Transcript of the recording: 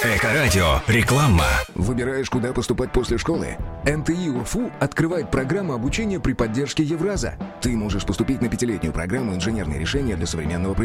Эко-радио. Реклама. Выбираешь, куда поступать после школы? НТИ УРФУ открывает программу обучения при поддержке Евраза. Ты можешь поступить на 5-летнюю программу «Инженерные решения для современного производства».